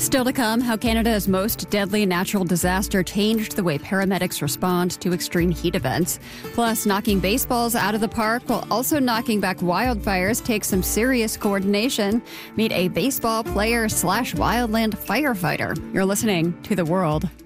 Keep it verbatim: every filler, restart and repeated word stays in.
Still to come, how Canada's most deadly natural disaster changed the way paramedics respond to extreme heat events. Plus, knocking baseballs out of the park while also knocking back wildfires takes some serious coordination. Meet a baseball player slash wildland firefighter. You're listening to The World.